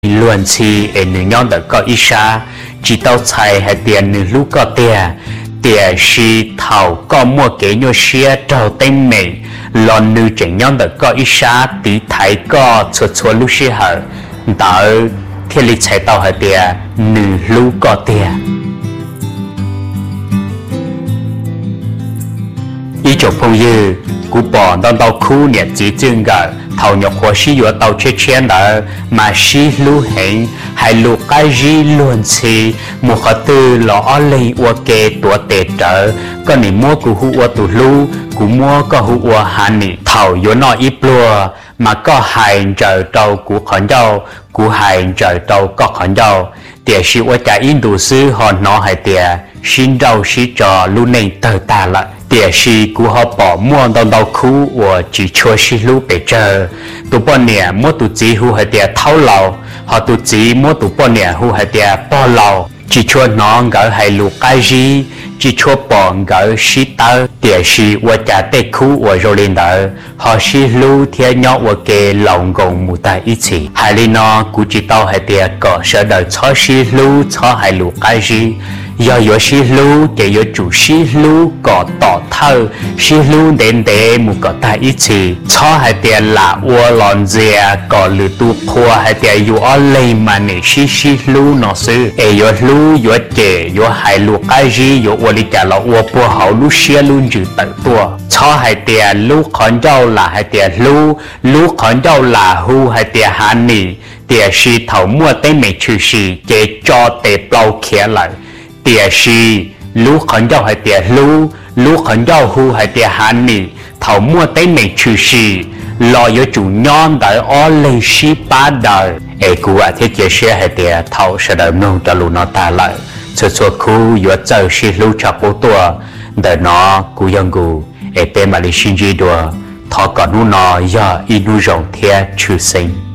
luôn chi ở nửa nhóm đã có ít xa chỉ tao xài hay tiền nửa lúc có tiền si thầu có mua kế nhô xia trâu tên mày lon nửa trẻ nhóm đã có ít xa tí thái có chua lúc xia hở đỡ thiên lý chạy tao hay tiền nửa lúc có tiền ý chỗ phong dư cú bỏ đang tao khu nhiệt chỉ chương gờ thầu nhọc hoa sĩ yếu tàu chết chen đó mà sĩ lưu hành hay lưu cái gì luôn xì một khởi từ lọ lấy ua kê tua tệ trở có nỉ mua cú hu ua tụ lưu cú mua có hu ua hà nỉ thầu yếu nọ ít lùa mà có hành trở trâu cú khẩn dâu cú hành trở trâu có khẩn dâu tiệt sĩ ua trả in đủ sư họ nó hay tiệt xin đâu sĩ trò lưu này tờ ta lại địa sĩ của họ bỏ mua đau khu và chỉ cho sĩ lưu để chờ tụ bọn nè mua tụ chỉ hu hay địa tháo lầu họ tụ chỉ mua tụ bọn nè hu hay địa bỏ lầu chỉ cho nó gỡ hay lục cái gì chỉ cho bọn gỡ sĩ tơ địa sĩ và trả tệ khu và rồi lên đó họ sĩ lưu theo nhau và kề lòng gồng một tay ít chỉ hay lên nó cũng chỉ tao hay địa có sợ đời cho sĩ lưu cho hay lục cái gì do yếu sĩ lưu để yếu chủ sĩ lưu có tỏ thơ sĩ lưu đến để một có ta ít chỉ cho hai tiền là ua lòn dè có lử tu khoa hai tiền yếu lấy mà nè sĩ lưu nó sư yếu lưu yếu chế yếu hai lưu cái gì yếu ua đi trả là ua bùa hậu lưu xia lưu dự tự tua cho hai tiền lưu khẩn châu là hai tiền lưu khẩn châu là hu hai tiền hàn nì tiền sĩ thầu mua tới mấy chữ sĩ chế cho tệ bao khía lại địa sĩ lú khẩn dâu hay địa lú khẩn dâu hu hay địa hàn nì thầu mua tới mấy chữ sĩ lo yếu chủ nhóm đời ó lấy sĩ ba đời ê cú thiết chế xe hay địa thầu sẽ đời nông cho lũ nó ta lại cho khu yếu chờ sĩ lú cho bố tua đời nó cú dân cú ê bê mà lý xin dì đùa thọ còn nụ nó do y nụ rộng thiết chữ sinh